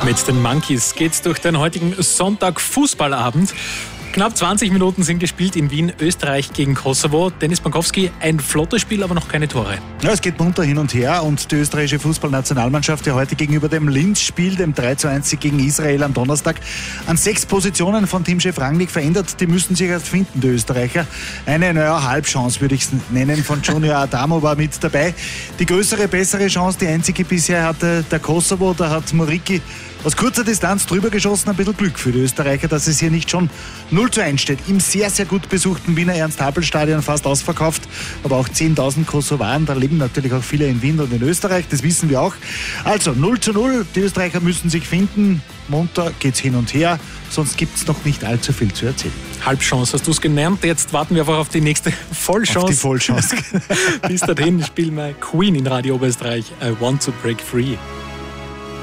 Mit den Monkeys geht's durch den heutigen Sonntag Fußballabend. Knapp 20 Minuten sind gespielt in Wien, Österreich gegen Kosovo. Dennis Bankowski, ein flottes Spiel, aber noch keine Tore. Ja, es geht munter hin und her und die österreichische Fußballnationalmannschaft, die heute gegenüber dem Linz spielt, dem 3:1 gegen Israel am Donnerstag, an 6 Positionen von Teamchef Rangnick verändert. Die müssen sich erst finden, die Österreicher. Eine Halbchance, würde ich es nennen, von Junior Adamo war mit dabei. Die größere, bessere Chance, die einzige bisher hatte der Kosovo. Da hat Muriqi aus kurzer Distanz drüber geschossen. Ein bisschen Glück für die Österreicher, dass es hier nicht schon 0:1 steht. Im sehr, sehr gut besuchten Wiener Ernst-Happel-Stadion, fast ausverkauft, aber auch 10.000 Kosovaren. Da leben natürlich auch viele in Wien und in Österreich, das wissen wir auch. Also 0:0, die Österreicher müssen sich finden. Munter geht's hin und her, sonst gibt's noch nicht allzu viel zu erzählen. Halbchance hast du es genannt, jetzt warten wir einfach auf die nächste Vollchance. Auf die Vollchance. Bis dahin spielen wir Queen in Radio Oberösterreich, I Want to Break Free.